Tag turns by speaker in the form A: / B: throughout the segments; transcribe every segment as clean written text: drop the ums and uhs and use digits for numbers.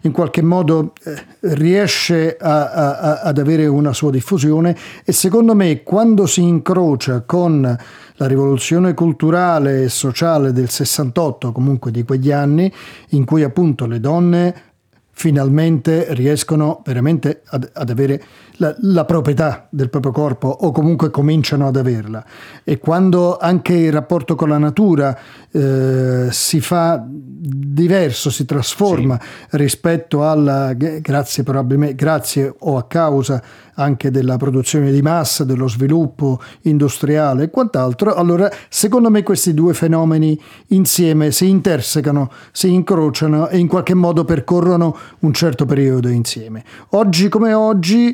A: in qualche modo riesce ad avere una sua diffusione, e secondo me quando si incrocia con la rivoluzione culturale e sociale del 68, comunque di quegli anni, in cui appunto le donne finalmente riescono veramente ad avere la proprietà del proprio corpo, o comunque cominciano ad averla, e quando anche il rapporto con la natura si fa diverso, si trasforma rispetto alla, grazie o a causa anche della produzione di massa, dello sviluppo industriale e quant'altro, allora secondo me questi due fenomeni insieme si intersecano, si incrociano e in qualche modo percorrono un certo periodo insieme. Oggi come oggi,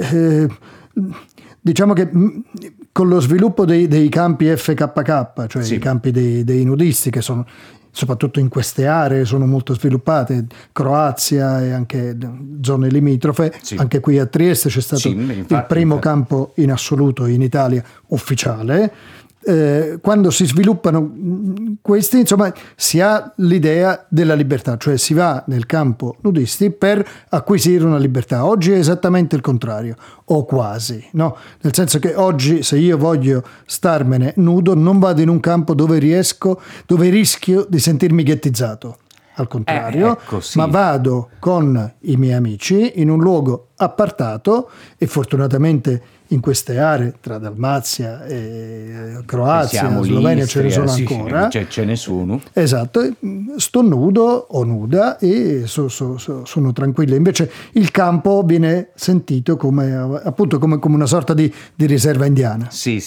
A: diciamo che con lo sviluppo dei campi FKK, cioè i campi dei nudisti, che sono soprattutto in queste aree sono molto sviluppate, Croazia e anche zone limitrofe, anche qui a Trieste c'è stato il primo campo in assoluto in Italia ufficiale. Quando si sviluppano questi, insomma, si ha l'idea della libertà, cioè si va nel campo nudisti per acquisire una libertà. Oggi è esattamente il contrario, o quasi, no? Nel senso che oggi, se io voglio starmene nudo, non vado in un campo dove rischio di sentirmi ghettizzato. Al contrario, ma vado con i miei amici in un luogo appartato, e fortunatamente in queste aree tra Dalmazia e Croazia, Slovenia ce ne sono ancora.
B: Ce ne sono.
A: Esatto, sto nudo o nuda e sono tranquillo. Invece il campo viene sentito come appunto come una sorta di riserva indiana.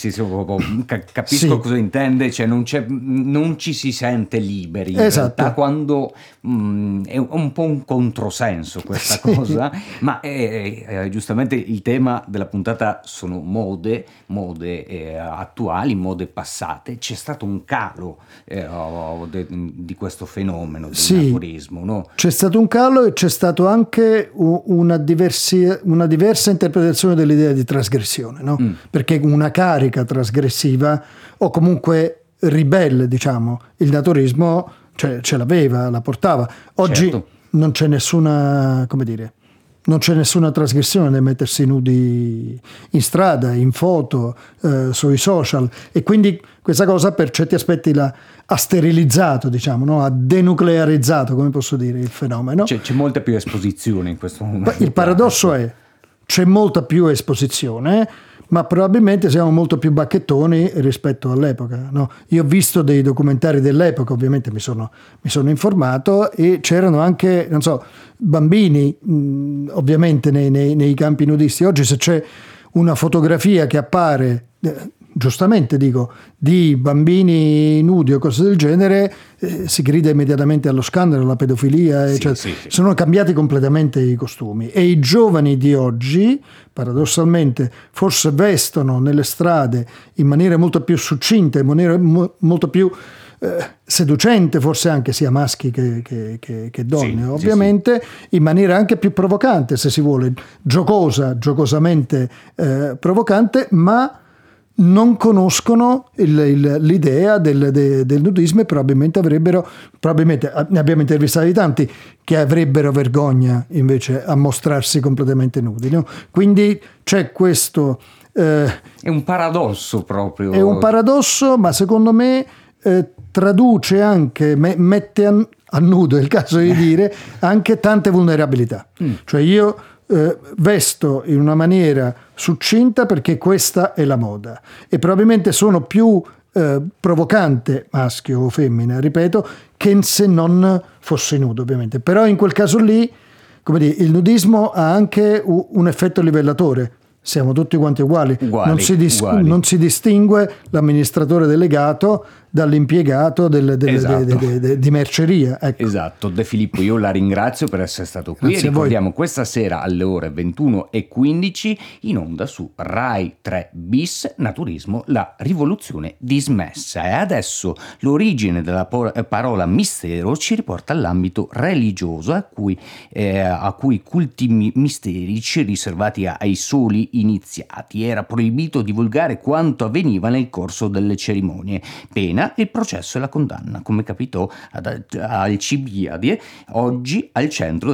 B: Capisco cosa intende, cioè non ci si sente liberi. In realtà, quando è un po' un controsenso questa cosa, ma giustamente il tema della puntata sono mode attuali, mode passate. C'è stato un calo di questo fenomeno del naturismo, no?
A: C'è stato un calo e c'è stato anche una diversa interpretazione dell'idea di trasgressione, no? Perché una carica trasgressiva o comunque ribelle, diciamo, il naturismo ce l'aveva, la portava. Oggi non c'è nessuna, come dire, non c'è nessuna trasgressione nel mettersi nudi in strada, in foto, sui social, e quindi questa cosa per certi aspetti ha sterilizzato, diciamo, no? Ha denuclearizzato, come posso dire, il fenomeno.
B: C'è molta più esposizione in questo momento.
A: Il paradosso è c'è molta più esposizione, ma probabilmente siamo molto più bacchettoni rispetto all'epoca, no? Io ho visto dei documentari dell'epoca, ovviamente mi sono informato, e c'erano anche, non so, bambini ovviamente nei campi nudisti. Oggi se c'è una fotografia che appare, giustamente dico, di bambini nudi o cose del genere, si grida immediatamente allo scandalo, alla pedofilia, sono cambiati completamente i costumi, e i giovani di oggi paradossalmente forse vestono nelle strade in maniera molto più succinta, in maniera molto più seducente, forse anche sia maschi che donne, ovviamente, in maniera anche più provocante, se si vuole, giocosamente provocante, ma non conoscono l'idea del nudismo, e probabilmente ne abbiamo intervistati tanti che avrebbero vergogna invece a mostrarsi completamente nudi, no? Quindi c'è questo
B: è un paradosso proprio.
A: È un paradosso, ma secondo me traduce anche, mette a nudo, è il caso di dire, anche tante vulnerabilità. Cioè io vesto in una maniera succinta perché questa è la moda, e probabilmente sono più provocante, maschio o femmina, ripeto, che se non fossi nudo, ovviamente. Però in quel caso lì, come dire, il nudismo ha anche un effetto livellatore. Siamo tutti quanti uguali. Non si distingue l'amministratore delegato dall'impiegato di merceria. Ecco.
B: Esatto. De Filippo, io la ringrazio per essere stato qui. Grazie, e ricordiamo questa sera alle ore 21:15 in onda su Rai 3 Bis, Naturismo, la rivoluzione dismessa. E adesso l'origine della parola mistero ci riporta all'ambito religioso, a cui culti misterici riservati ai soli iniziati. Era proibito divulgare quanto avveniva nel corso delle cerimonie, pena il processo e la condanna, come capitò ad Alcibiade, oggi al centro